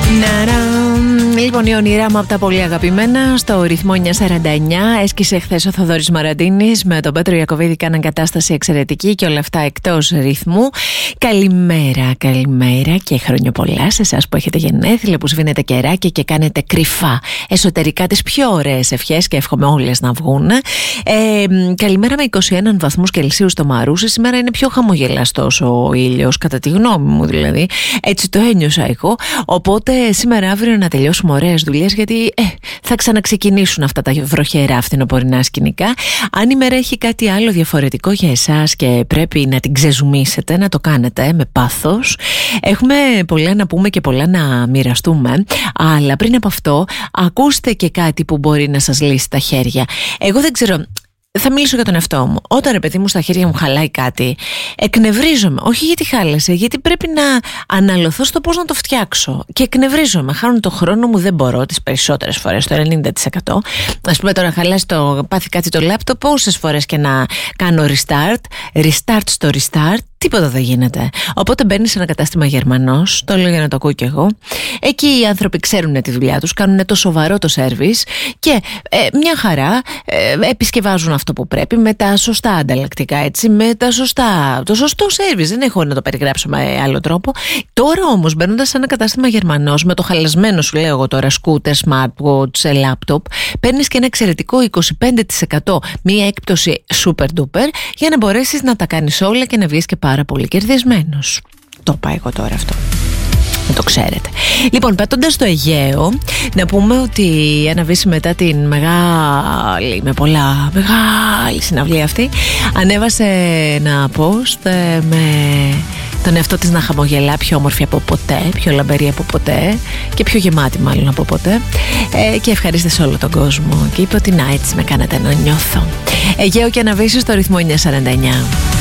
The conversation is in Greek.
Λοιπόν, η όνειρά μου από τα πολύ αγαπημένα στο ρυθμό 949. Έσκησε χθες ο Θοδωρής Μαραντίνης με τον Πέτρο Ιακωβίδη. Κάναν κατάσταση εξαιρετική και όλα αυτά εκτός ρυθμού. Καλημέρα, καλημέρα και χρόνια πολλά σε εσάς που έχετε γενέθλια, που σβήνετε κεράκια και κάνετε κρυφά εσωτερικά τις πιο ωραίες ευχές και εύχομαι όλες να βγουν. Καλημέρα με 21 βαθμούς Κελσίου στο Μαρούσι. Σήμερα είναι πιο χαμογελαστός ο ήλιος, κατά τη γνώμη μου δηλαδή. Έτσι το ένιωσα εγώ. Οπότε σήμερα αύριο να τελειώσουμε ωραίες δουλειές, γιατί θα ξαναξεκινήσουν αυτά τα βροχερά φθινοπορεινά σκηνικά. Αν η μέρα έχει κάτι άλλο διαφορετικό για εσάς και πρέπει να την ξεζουμίσετε, να το κάνετε με πάθος. Έχουμε πολλά να πούμε και πολλά να μοιραστούμε, αλλά πριν από αυτό ακούστε και κάτι που μπορεί να σας λύσει τα χέρια. Εγώ δεν ξέρω, θα μιλήσω για τον εαυτό μου. Όταν, ρε παιδί μου, στα χέρια μου χαλάει κάτι, εκνευρίζομαι. Όχι γιατί χάλασε, γιατί πρέπει να αναλωθώ στο πώς να το φτιάξω. Και εκνευρίζομαι. Χάνω το χρόνο μου, δεν μπορώ τις περισσότερες φορές, το 90%. Ας πούμε τώρα χαλάσει πάθει κάτι το λάπτοπ, πόσες φορές και να κάνω restart στο restart, τίποτα δεν γίνεται. Οπότε μπαίνει σε ένα κατάστημα Γερμανός, το λέω για να το ακούω κι εγώ. Εκεί οι άνθρωποι ξέρουν τη δουλειά τους, κάνουν το σοβαρό το σέρβις και μια χαρά επισκευάζουν αυτό που πρέπει με τα σωστά ανταλλακτικά, έτσι, με το σωστό σέρβις. Δεν έχω να το περιγράψω με άλλο τρόπο. Τώρα όμως μπαίνοντας σε ένα κατάστημα Γερμανός με το χαλασμένο, σου λέω εγώ τώρα, σκούτερ, smartwatch, laptop, παίρνεις και ένα εξαιρετικό 25%, μία έκπτωση super duper, για να μπορέσεις να τα κάνεις όλα και να βγεις και πάρα πολύ κερδισμένος. Το είπα εγώ τώρα αυτό, να το ξέρετε. Λοιπόν, πατώντας στο Αιγαίο, να πούμε ότι η Άννα Βύση μετά την μεγάλη συναυλία αυτή ανέβασε ένα post με τον εαυτό της να χαμογελά, πιο όμορφη από ποτέ, πιο λαμπερή από ποτέ και πιο γεμάτη μάλλον από ποτέ, και ευχαρίστησε όλο τον κόσμο και είπε ότι να, έτσι με κάνατε να νιώθω. Αιγαίο και Άννα Βύση στο ρυθμό 949.